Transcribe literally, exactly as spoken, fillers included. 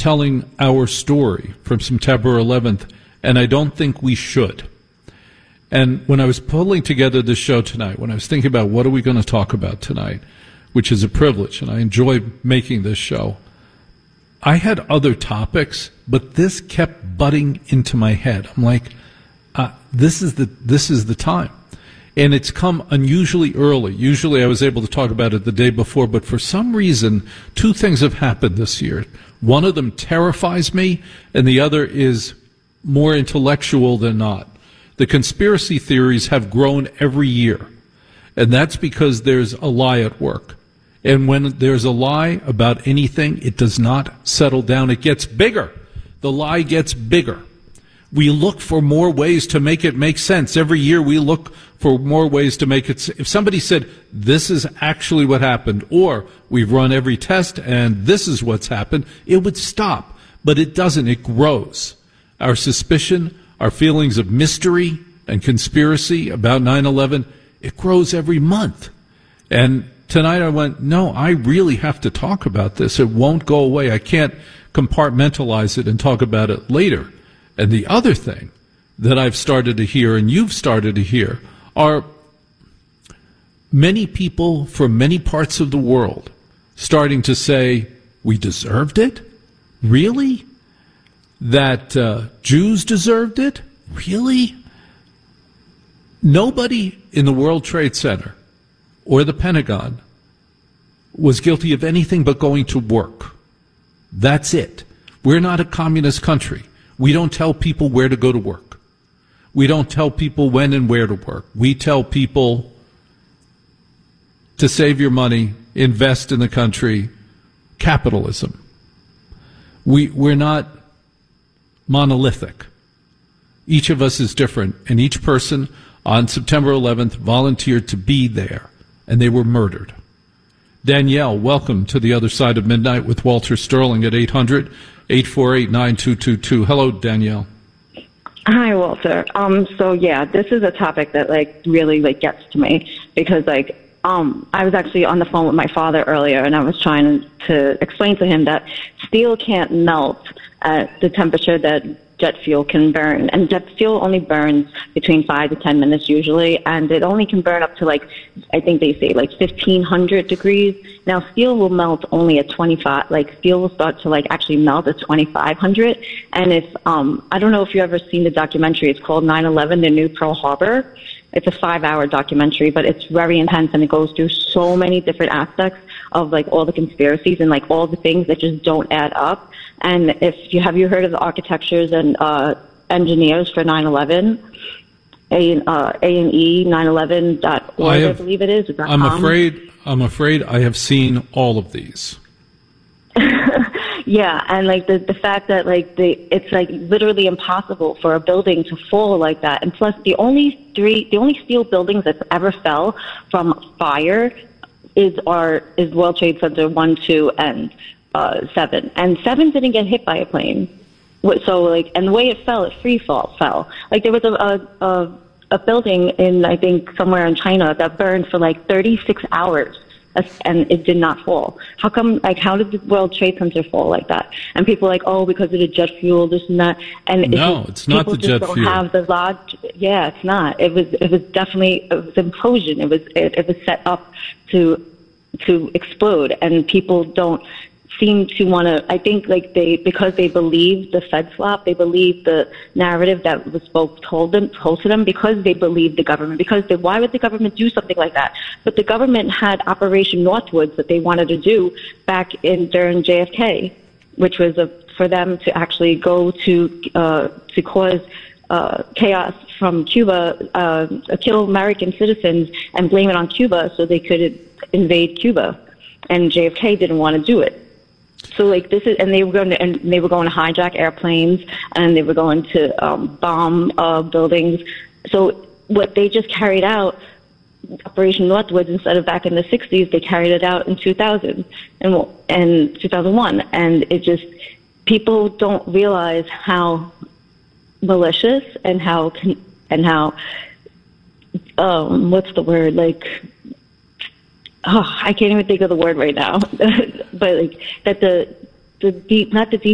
telling our story from September eleventh, and I don't think we should. And when I was pulling together this show tonight, when I was thinking about what are we going to talk about tonight, which is a privilege, and I enjoy making this show, I had other topics, but this kept butting into my head. I'm like, uh, this is the this is the time. And it's come unusually early. Usually I was able to talk about it the day before, but for some reason, two things have happened this year. One of them terrifies me, and the other is more intellectual than not. The conspiracy theories have grown every year, and that's because there's a lie at work. And when there's a lie about anything, it does not settle down. It gets bigger. The lie gets bigger. We look for more ways to make it make sense. Every year we look for more ways to make it. If somebody said, this is actually what happened, or we've run every test and this is what's happened, it would stop. But it doesn't. It grows. Our suspicion, our feelings of mystery and conspiracy about nine eleven, it grows every month. And tonight I went, no, I really have to talk about this. It won't go away. I can't compartmentalize it and talk about it later. And the other thing that I've started to hear, and you've started to hear, are many people from many parts of the world starting to say, we deserved it? Really? That uh, Jews deserved it? Really? Nobody in the World Trade Center or the Pentagon was guilty of anything but going to work. That's it. We're not a communist country. We don't tell people where to go to work. We don't tell people when and where to work. We tell people to save your money, invest in the country, capitalism. We, we're not monolithic. Each of us is different, and each person on September eleventh volunteered to be there, and they were murdered. Danielle, welcome to The Other Side of Midnight with Walter Sterling at eight hundred, eight four eight, nine two two two. Hello, Danielle. Hi, Walter. Um, so, yeah, this is a topic that, like, really, like, gets to me because, like, um, I was actually on the phone with my father earlier, and I was trying to explain to him that steel can't melt at the temperature that jet fuel can burn. And jet fuel only burns between five to ten minutes usually, and it only can burn up to, like, I think they say, like, fifteen hundred degrees. Now, steel will melt only at twenty-five, like, steel will start to, like, actually melt at twenty-five hundred. And if, um, I don't know if you've ever seen the documentary, it's called nine eleven, The New Pearl Harbor. It's a five-hour documentary, but it's very intense, and it goes through so many different aspects of, like, all the conspiracies and, like, all the things that just don't add up. And if you have you heard of the architectures and uh, engineers for nine eleven, A uh, A and E nine eleven dot org, I, I believe it is. I'm afraid. I'm afraid I have seen all of these. Yeah, and like the the fact that like the it's like literally impossible for a building to fall like that. And plus, the only three, the only steel buildings that's ever fell from fire is our is World Trade Center one, two, and uh, seven. And seven didn't get hit by a plane. So like, and the way it fell, it free fall fell. Like there was a a, a a building in I think somewhere in China that burned for like thirty-six hours. And it did not fall. How come, like, how did the World Trade Center fall like that? And people are like, oh, because of the jet fuel, this and that. And no, it's, it's not the jet fuel. People just don't fuel. have the log- Yeah, it's not. It was, it was definitely, it was implosion. It was, it, it was set up to, to explode. And people don't seem to want to, I think, like, they, because they believe the Fed flop, they believe the narrative that was both told them, told to them, because they believe the government, because they, why would the government do something like that? But the government had Operation Northwoods that they wanted to do back in, during J F K, which was a, for them to actually go to, uh, to cause, uh, chaos from Cuba, uh, kill American citizens and blame it on Cuba so they could invade Cuba. And J F K didn't want to do it. So like this is, and they were going to, and they were going to hijack airplanes, and they were going to um, bomb uh, buildings. So what they just carried out, Operation Northwoods, instead of back in the sixties, they carried it out in two thousand and and two thousand one, and it just, people don't realize how malicious and how and how um, what's the word like. Oh, I can't even think of the word right now, but like that the the deep, not the deep.